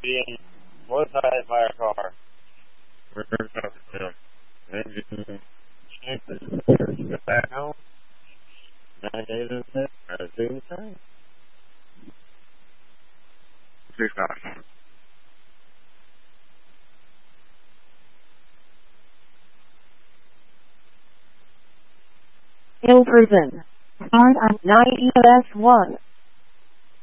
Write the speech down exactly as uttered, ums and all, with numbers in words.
being was hit by a car. We're talking to him. Engine changes. He got back home. Nine days in it. I was doing the same. Too fast. Hilversum. Start on ninety S one.